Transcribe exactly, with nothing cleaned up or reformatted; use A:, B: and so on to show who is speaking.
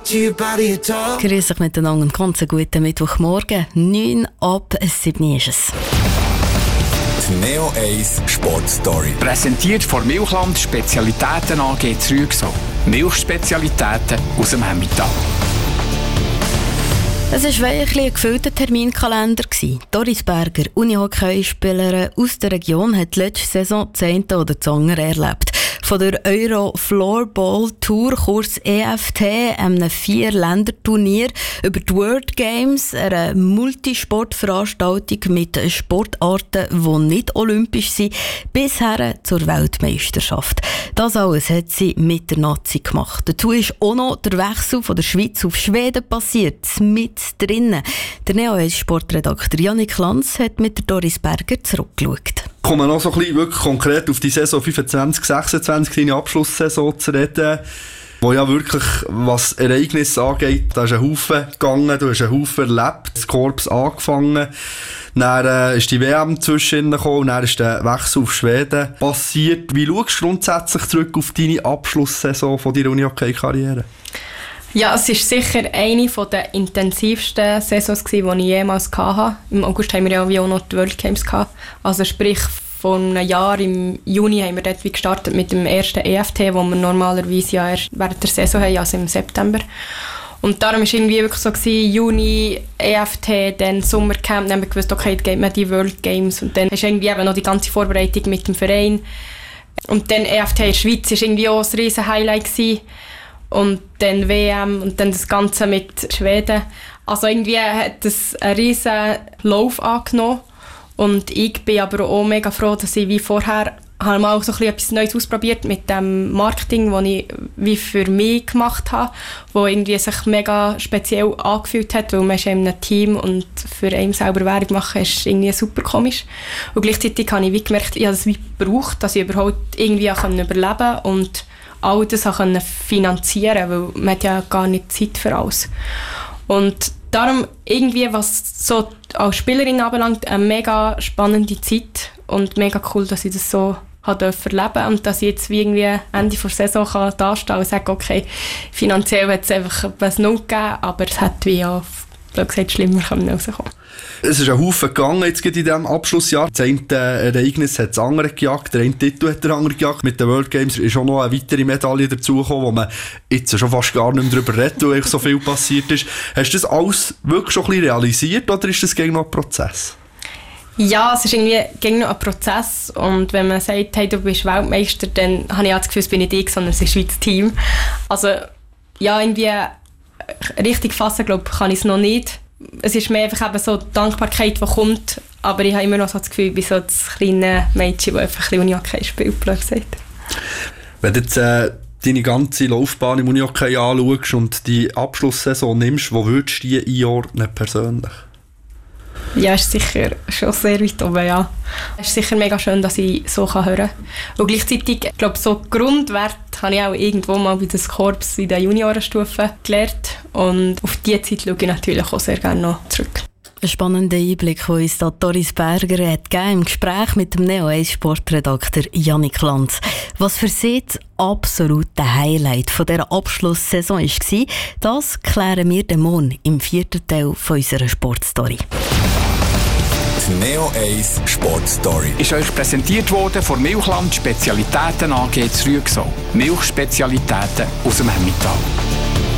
A: to your body at all.
B: Grüß euch miteinander und ganz guten Mittwochmorgen. neun ab sieben ist es.
C: Die Neo eins Sportstory.
D: Präsentiert von Milchland Spezialitäten A G Zrügsau. Milchspezialitäten aus dem Emmental.
B: Es war ein ein gefüllter Terminkalender. Doris Berger, Unihockeyspielerin aus der Region, hat letzte Saison zehnte oder das andere erlebt. Von der Euro Floorball Tour, kurz E F T, einem Vier-Länder-Turnier, über die World Games, einer Multisportveranstaltung mit Sportarten, die nicht olympisch sind, bisher zur Weltmeisterschaft. Das alles hat sie mit der Nazi gemacht. Dazu ist auch noch der Wechsel von der Schweiz auf Schweden passiert, mit drinnen. Der Neo eins Sportredakteur Jannik Lanz hat mit der Doris Berger zurückgeschaut.
E: Kommen wir noch so ein bisschen wirklich konkret auf die Saison fünfundzwanzig sechsundzwanzig, deine Abschlusssaison zu reden, wo ja wirklich, was Ereignisse angeht, da ist ein Haufen gegangen, du hast einen Haufen erlebt, das Korps angefangen, dann äh, ist die W M zwischen gekommen und dann ist der Wechsel auf Schweden passiert. Wie schaust du grundsätzlich zurück auf deine Abschlusssaison von deiner Unihockey-Karriere?
F: Ja, es war sicher eine der intensivsten Saisons, die ich jemals hatte. Im August haben wir ja wie auch noch die World Games gehabt. Also sprich, vor einem Jahr, im Juni, haben wir dort wie gestartet mit dem ersten E F T, wo wir normalerweise ja erst während der Saison haben, also im September. Und darum war es irgendwie wirklich so, gewesen, Juni, E F T, dann Sommercamp, dann haben wir gewusst, okay, jetzt geht man die World Games. Und dann ist irgendwie eben noch die ganze Vorbereitung mit dem Verein. Und dann E F T in der Schweiz war irgendwie auch ein riesen Highlight gewesen. Und dann W M und dann das Ganze mit Schweden. Also irgendwie hat das einen riesen Lauf angenommen. Und ich bin aber auch mega froh, dass ich wie vorher habe mal auch so ein bisschen etwas Neues ausprobiert mit dem Marketing, das ich wie für mich gemacht habe, wo irgendwie sich mega speziell angefühlt hat, weil man ist in einem Team und für einen selber Werbung machen ist irgendwie super komisch. Und gleichzeitig habe ich wie gemerkt, ich habe das wie gebraucht, dass ich überhaupt irgendwie überleben konnte und all das auch finanzieren, weil man hat ja gar nicht Zeit für alles. Und darum irgendwie, was so als Spielerin anbelangt, eine mega spannende Zeit und mega cool, dass ich das so erleben durfte und dass ich jetzt wie irgendwie Ende der Saison kann dastehen kann und sagen, okay, finanziell hat es einfach etwas Null gegeben, aber es hat wie auch, blöd gesagt, schlimmer rauskommen.
E: Es ist ein Haufen gegangen jetzt in diesem Abschlussjahr. Das eine Ereignis hat das andere gejagt, der eine Titel hat der andere gejagt. Mit den World Games ist auch noch eine weitere Medaille dazugekommen, wo man jetzt schon fast gar nicht mehr darüber redet, weil so viel passiert ist. Hast du das alles wirklich schon ein bisschen realisiert oder ist das gegen noch ein Prozess?
F: Ja, es ist irgendwie gegen noch ein Prozess und wenn man sagt, hey, du bist Weltmeister, dann habe ich auch das Gefühl, es bin nicht ich, sondern es ist das Team. Also ja, irgendwie richtig fassen, glaube ich, kann ich es noch nicht. Es ist mehr einfach eben so die Dankbarkeit, die kommt, aber ich habe immer noch so das Gefühl, ich bin so das kleine Mädchen, das einfach ein bisschen Unihockey spielt, blöd gesagt.
E: Wenn du jetzt äh, deine ganze Laufbahn im Unihockey anschaust und die Abschlusssaison nimmst, wo würdest du die einordnen persönlich?
F: Ja, ist sicher schon sehr weit oben, ja. Es ist sicher mega schön, dass ich so hören kann. Und gleichzeitig, ich glaube, so Grundwert habe ich auch irgendwo mal bei das Korps in der Juniorenstufe gelernt. Und auf diese Zeit schaue ich natürlich auch sehr gerne noch zurück.
B: Ein spannender Einblick, den uns Doris Berger hat gegeben im Gespräch mit dem Neo eins Sportredakteur Jannik Lanz. Was für sie das absolute Highlight von dieser Abschlusssaison war, das klären wir den Morgen im vierten Teil von unserer Sportstory.
C: Die Neo eins Sportstory
D: Ist euch präsentiert worden von Milchland Spezialitäten A G Zrügsau. Milchspezialitäten aus dem Emmental.